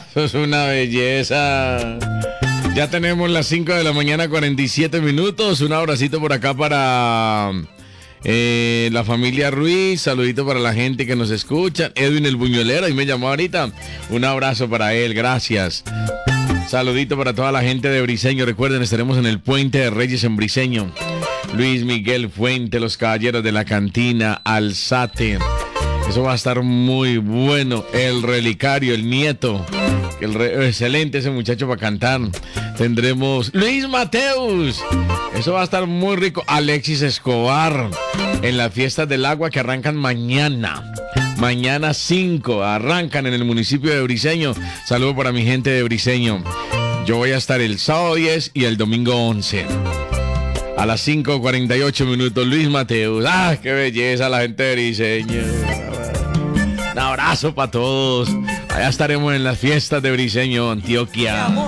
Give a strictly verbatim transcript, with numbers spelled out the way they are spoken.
Eso es una belleza. Ya tenemos las cinco de la mañana, cuarenta y siete minutos. Un abracito por acá para eh, la familia Ruiz. Saludito para la gente que nos escucha. Edwin el Buñuelero, y me llamó ahorita. Un abrazo para él, gracias. Saludito para toda la gente de Briseño. Recuerden, estaremos en el Puente de Reyes en Briseño. Luis Miguel Fuente, los Caballeros de la Cantina, Alzate. Eso va a estar muy bueno. El Relicario, el nieto. El re... Excelente ese muchacho para cantar. Tendremos Luis Mateus. Eso va a estar muy rico. Alexis Escobar. En las fiestas del agua que arrancan mañana. Mañana cinco. Arrancan en el municipio de Briseño. Saludo para mi gente de Briseño. Yo voy a estar el sábado diez y el domingo once. A las cinco cuarenta y ocho minutos. Luis Mateus. ¡Ah, qué belleza la gente de Briseño! Un abrazo para todos. Allá estaremos en las fiestas de Briseño, Antioquia.